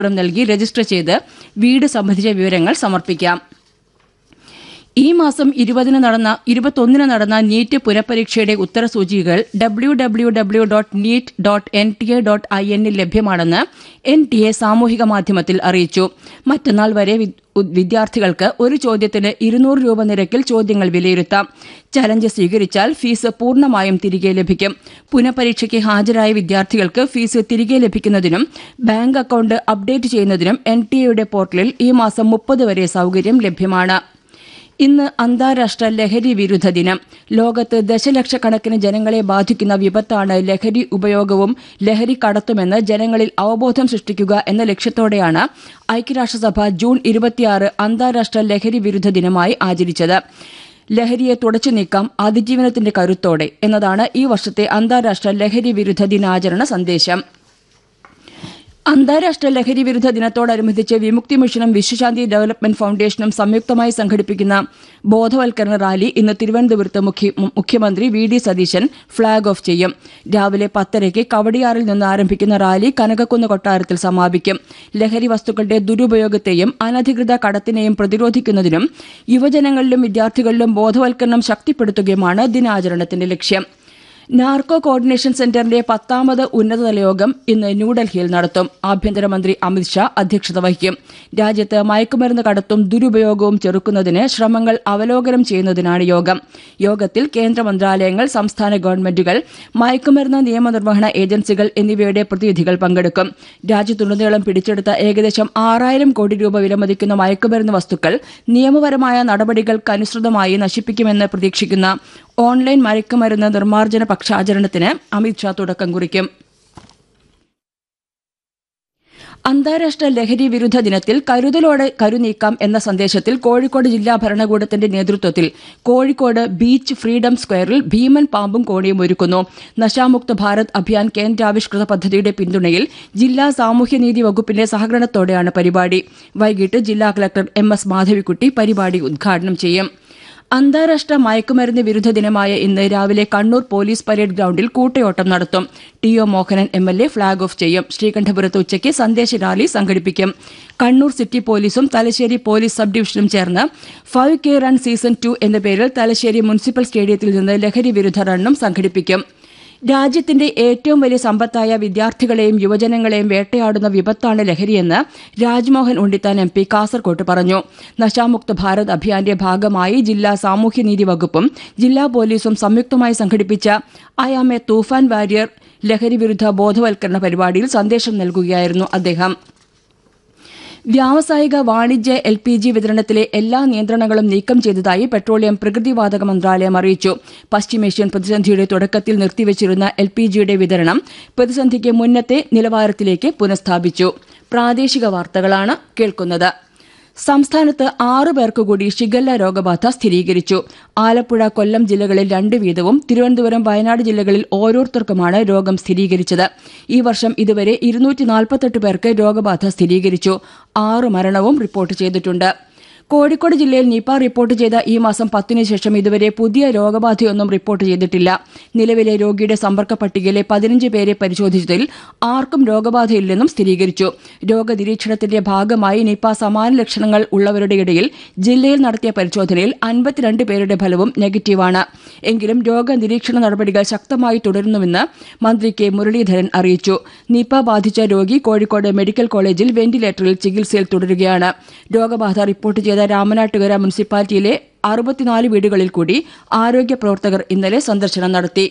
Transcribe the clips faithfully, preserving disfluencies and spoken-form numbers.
നൽകി രജിസ്റ്റർ ചെയ്ത് വീട് സംബന്ധിച്ച വിവരങ്ങൾ സമർപ്പിക്കാം. ഈ മാസം ഇരുപതിന് നടന്ന ഇരുപത്തൊന്നിന് നടന്ന NEET പുനഃപരീക്ഷയുടെ ഉത്തരസൂചികകൾ W W W dot NEET dot N T A dot I എന്നിൽ ലഭ്യമാണെന്ന് എൻ ടി എ സാമൂഹിക മാധ്യമത്തിൽ അറിയിച്ചു. മറ്റന്നാൾ വരെ വിദ്യാർത്ഥികൾക്ക് ഒരു ചോദ്യത്തിന് ഇരുന്നൂറ് രൂപ നിരക്കിൽ ചോദ്യങ്ങൾ വിലയിരുത്താം. ചലഞ്ച് സ്വീകരിച്ചാൽ ഫീസ് പൂർണ്ണമായും തിരികെ ലഭിക്കും. പുനഃപരീക്ഷയ്ക്ക് ഹാജരായ വിദ്യാർത്ഥികൾക്ക് ഫീസ് തിരികെ ലഭിക്കുന്നതിനും ബാങ്ക് അക്കൌണ്ട് അപ്ഡേറ്റ് ചെയ്യുന്നതിനും എൻ ടി എയുടെ പോർട്ടലിൽ ഈ മാസം മുപ്പത് വരെ സൌകര്യം ലഭ്യമാണ്. ഇന്ന് അന്താരാഷ്ട്ര ലഹരി വിരുദ്ധ ദിനം. ലോകത്ത് ദശലക്ഷക്കണക്കിന് ജനങ്ങളെ ബാധിക്കുന്ന വിപത്താണ് ലഹരി ഉപയോഗവും ലഹരി കടത്തുമെന്ന് ജനങ്ങളിൽ അവബോധം സൃഷ്ടിക്കുക എന്ന ലക്ഷ്യത്തോടെയാണ് ഐക്യരാഷ്ട്രസഭ ജൂൺ ഇരുപത്തിയാറ് അന്താരാഷ്ട്ര ലഹരി വിരുദ്ധ ദിനമായി ആചരിച്ചത്. ലഹരിയെ തുടച്ചു നീക്കാം അതിജീവനത്തിന്റെ കരുത്തോടെ എന്നതാണ് ഈ വർഷത്തെ അന്താരാഷ്ട്ര ലഹരി വിരുദ്ധ ദിനാചരണ സന്ദേശം. അന്താരാഷ്ട്ര ലഹരി വിരുദ്ധ ദിനത്തോടനുബന്ധിച്ച് വിമുക്തി മിഷനും വിശ്വശാന്തി ഡെവലപ്മെന്റ് ഫൌണ്ടേഷനും സംയുക്തമായി സംഘടിപ്പിക്കുന്ന ബോധവൽക്കരണ റാലി ഇന്ന് തിരുവനന്തപുരത്ത് മുഖ്യമന്ത്രി V D Satheesan flag off ചെയ്യും. രാവിലെ പത്തരയ്ക്ക് കവടിയാറിൽ നിന്ന് ആരംഭിക്കുന്ന റാലി കനകക്കുന്ന് കൊട്ടാരത്തിൽ സമാപിക്കും. ലഹരി വസ്തുക്കളുടെ ദുരുപയോഗത്തെയും അനധികൃത കടത്തിനെയും പ്രതിരോധിക്കുന്നതിനും യുവജനങ്ങളിലും വിദ്യാർത്ഥികളിലും ബോധവൽക്കരണം ശക്തിപ്പെടുത്തുകയുമാണ് ദിനാചരണത്തിന്റെ ലക്ഷ്യം. നാർക്കോ കോർഡിനേഷൻ സെന്ററിന്റെ പത്താമത് ഉന്നതതല യോഗം ഇന്ന് ന്യൂഡൽഹിയിൽ നടത്തും. ആഭ്യന്തരമന്ത്രി അമിത്ഷാ അധ്യക്ഷത വഹിക്കും. രാജ്യത്ത് മയക്കുമരുന്ന് കടത്തും ദുരുപയോഗവും ചെറുക്കുന്നതിന് ശ്രമങ്ങൾ അവലോകനം ചെയ്യുന്നതിനാണ് യോഗം. യോഗത്തിൽ കേന്ദ്ര മന്ത്രാലയങ്ങൾ, സംസ്ഥാന ഗവൺമെന്റുകൾ, മയക്കുമരുന്ന് നിയമനിർവഹണ ഏജൻസികൾ എന്നിവയുടെ പ്രതിനിധികൾ പങ്കെടുക്കും. രാജ്യത്തുടനീളം പിടിച്ചെടുത്ത ഏകദേശം ആറായിരം കോടി രൂപ വിലമതിക്കുന്ന മയക്കുമരുന്ന് വസ്തുക്കൾ നിയമപരമായ നടപടികൾക്കനുസൃതമായി നശിപ്പിക്കുമെന്ന് പ്രതീക്ഷിക്കുന്ന ഓൺലൈൻ മയക്കുമരുന്ന് നിർമ്മാർജ്ജന പക്ഷാചരണത്തിന് അമിത്ഷാ തുടക്കം കുറിക്കും. അന്താരാഷ്ട്ര ലഹരി വിരുദ്ധ ദിനത്തിൽ കരുതലോടെ കരുനീക്കാം എന്ന സന്ദേശത്തിൽ കോഴിക്കോട് ജില്ലാ ഭരണകൂടത്തിന്റെ നേതൃത്വത്തിൽ കോഴിക്കോട് ബീച്ച് ഫ്രീഡം സ്ക്വയറിൽ ഭീമൻ പാമ്പും കോണിയും ഒരുക്കുന്നു. നശാമുക്ത ഭാരത് അഭിയാൻ കേന്ദ്രാവിഷ്കൃത പദ്ധതിയുടെ പിന്തുണയിൽ ജില്ലാ സാമൂഹ്യനീതി വകുപ്പിന്റെ സഹകരണത്തോടെയാണ് പരിപാടി. വൈകിട്ട് ജില്ലാ കളക്ടർ എം എസ് മാധവിക്കുട്ടി പരിപാടി ഉദ്ഘാടനം ചെയ്യും. അന്താരാഷ്ട്ര മയക്കുമരുന്ന് വിരുദ്ധ ദിനമായ ഇന്ന് രാവിലെ കണ്ണൂർ പോലീസ് പരേഡ് ഗ്രൌണ്ടിൽ കൂട്ടയോട്ടം നടത്തും. T O Mohanan M L A flag off ചെയ്യും. ശ്രീകണ്ഠപുരത്ത് ഉച്ചയ്ക്ക് സന്ദേശ റാലി സംഘടിപ്പിക്കും. കണ്ണൂർ സിറ്റി പോലീസും തലശ്ശേരി പോലീസ് സബ് ഡിവിഷനും ചേർന്ന് five K run season two എന്ന പേരിൽ തലശ്ശേരി മുനിസിപ്പൽ സ്റ്റേഡിയത്തിൽ നിന്ന് ലഹരി വിരുദ്ധ റണ്ണും സംഘടിപ്പിക്കും. രാജ്യത്തിന്റെ ഏറ്റവും വലിയ സമ്പത്തായ വിദ്യാർത്ഥികളെയും യുവജനങ്ങളെയും വേട്ടയാടുന്ന വിപത്താണ് ലഹരിയെന്ന് രാജ്മോഹൻ ഉണ്ണിത്താൻ എം പി കാസർകോട്ട് പറഞ്ഞു. നശാമുക്ത ഭാരത് അഭിയാന്റെ ഭാഗമായി ജില്ലാ സാമൂഹ്യനീതി വകുപ്പും ജില്ലാ പോലീസും സംയുക്തമായി സംഘടിപ്പിച്ച ഐ ആം എ തൂഫാൻ വാരിയർ ലഹരി വിരുദ്ധ ബോധവൽക്കരണ പരിപാടിയിൽ സന്ദേശം നൽകുകയായിരുന്നു അദ്ദേഹം. വ്യാവസായിക വാണിജ്യ എൽ പി ജി വിതരണത്തിലെ എല്ലാ നിയന്ത്രണങ്ങളും നീക്കം ചെയ്തതായി പെട്രോളിയം പ്രകൃതിവാതക മന്ത്രാലയം അറിയിച്ചു. പശ്ചിമേഷ്യൻ പ്രതിസന്ധിയുടെ തുടക്കത്തിൽ നിർത്തിവച്ചിരുന്ന എൽ പി ജിയുടെ വിതരണം പ്രതിസന്ധിക്ക് മുന്നത്തെ നിലവാരത്തിലേക്ക് പുനഃസ്ഥാപിച്ചു. പ്രാദേശിക വാർത്തകളാണ് കേൾക്കുന്നത്. സംസ്ഥാനത്ത് ആറു പേർക്ക് കൂടി ഷിഗല്ല രോഗബാധ സ്ഥിരീകരിച്ചു. ആലപ്പുഴ, കൊല്ലം ജില്ലകളിൽ രണ്ട് വീതവും തിരുവനന്തപുരം, വയനാട് ജില്ലകളിൽ ഓരോരുത്തർക്കുമാണ് രോഗം സ്ഥിരീകരിച്ചത്. ഈ വർഷം ഇതുവരെ ഇരുന്നൂറ്റി നാൽപ്പത്തെട്ട് പേർക്ക് രോഗബാധ സ്ഥിരീകരിച്ചു. ആറ് മരണവും റിപ്പോർട്ട് ചെയ്തിട്ടുണ്ട്. കോഴിക്കോട് ജില്ലയിൽ നിപ റിപ്പോർട്ട് ചെയ്ത ഈ മാസം പത്തിന് ശേഷം ഇതുവരെ പുതിയ രോഗബാധയൊന്നും റിപ്പോർട്ട് ചെയ്തിട്ടില്ല. നിലവിലെ രോഗിയുടെ സമ്പർക്ക പട്ടികയിലെ പതിനഞ്ച് പേരെ പരിശോധിച്ചതിൽ ആർക്കും രോഗബാധയില്ലെന്നും സ്ഥിരീകരിച്ചു. രോഗനിരീക്ഷണത്തിന്റെ ഭാഗമായി നിപ സമാന ലക്ഷണങ്ങൾ ഉള്ളവരുടെ ഇടയിൽ ജില്ലയിൽ നടത്തിയ പരിശോധനയിൽ അൻപത്തിരണ്ട് പേരുടെ ഫലവും നെഗറ്റീവാണ്. എങ്കിലും രോഗനിരീക്ഷണ നടപടികൾ ശക്തമായി തുടരുന്നുവെന്ന് മന്ത്രി കെ മുരളീധരൻ അറിയിച്ചു. നിപ ബാധിച്ച രോഗി കോഴിക്കോട് മെഡിക്കൽ കോളേജിൽ വെന്റിലേറ്ററിൽ ചികിത്സയിൽ തുടരുകയാണ്. രോഗബാധ റിപ്പോർട്ട് ചെയ്ത രാമനാട്ടുകര മുനിസിപ്പാലിറ്റിയിലെ അറുപത്തിനാല് വീടുകളിൽ കൂടി ആരോഗ്യ പ്രവർത്തകർ ഇന്നലെ സന്ദർശനം നടത്തി.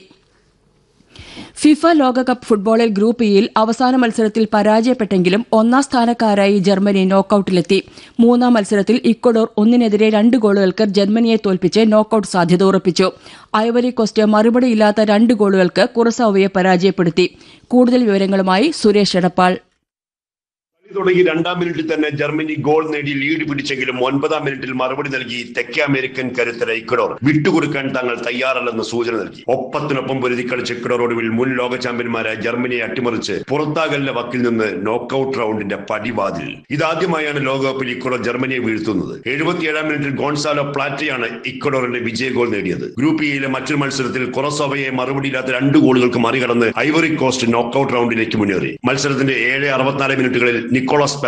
ഫിഫ ലോകകപ്പ് ഫുട്ബോളിൽ ഗ്രൂപ്പ് ഇയിൽ അവസാന മത്സരത്തിൽ പരാജയപ്പെട്ടെങ്കിലും ഒന്നാം സ്ഥാനക്കാരായി ജർമ്മനി നോക്കൌട്ടിലെത്തി. മൂന്നാം മത്സരത്തിൽ ഇക്വഡോർ ഒന്നിനെതിരെ രണ്ട് ഗോളുകൾക്ക് ജർമ്മനിയെ തോൽപ്പിച്ച് നോക്കൌട്ട് സാധ്യത ഉറപ്പിച്ചു. ഐവറി കോസ്റ്റ് മറുപടിയില്ലാത്ത രണ്ട് ഗോളുകൾക്ക് കുറസാവോയെ പരാജയപ്പെടുത്തി. കൂടുതൽ വിവരങ്ങളുമായി സുരേഷ് എടപ്പാൾ. തുടങ്ങി രണ്ടാം മിനിറ്റിൽ തന്നെ ജർമ്മനി ഗോൾ നേടി ലീഡ് പിടിച്ചെങ്കിലും ഒൻപതാം മിനിറ്റിൽ മറുപടി നൽകി തെക്കേ അമേരിക്കൻ കരുത്തര ഇക്വഡോർ വിട്ടുകൊടുക്കാൻ തങ്ങൾ തയ്യാറല്ലെന്ന് സൂചന നൽകി. ഒപ്പത്തിനൊപ്പം പൊരുതി കളിച്ച ഇക്വഡോർ ഒടുവിൽ മുൻ ലോക ചാമ്പ്യന്മാരായ ജർമ്മനിയെ അട്ടിമറിച്ച് പുറത്താകലിന്റെ വക്കിൽ നിന്ന് നോക്കൌട്ട് റൗണ്ടിന്റെ പടിവാതിൽ. ഇതാദ്യമായാണ് ലോകകപ്പിൽ ഇക്വഡോർ ജർമ്മനിയെ വീഴ്ത്തുന്നത്. എഴുപത്തിയേഴാം മിനിറ്റിൽ ഗോൺസാലോ പ്ലാറ്റയാണ് ഇക്വഡോറിന്റെ വിജയ ഗോൾ നേടിയത്. ഗ്രൂപ്പ് ഇയിലെ മറ്റൊരു മത്സരത്തിൽ കൊറസോവയെ മറുപടിയില്ലാത്ത രണ്ട് ഗോളുകൾക്ക് മറികടന്ന് ഐവറി കോസ്റ്റ് നോക്കൌട്ട് റൗണ്ടിലേക്ക് മുന്നേറി. മത്സരത്തിന്റെ ഏഴ് അറുപത്തിനാല് മിനിറ്റുകളിൽ നിക്കോളാസ്